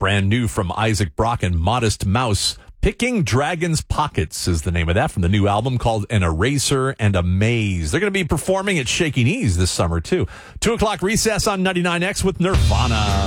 Brand new from Isaac Brock and Modest Mouse. Picking Dragon's Pockets is the name of that from the new album called An Eraser and a Maze. They're going to be performing at Shaky Knees this summer, too. 2 o'clock recess on 99X with Nirvana.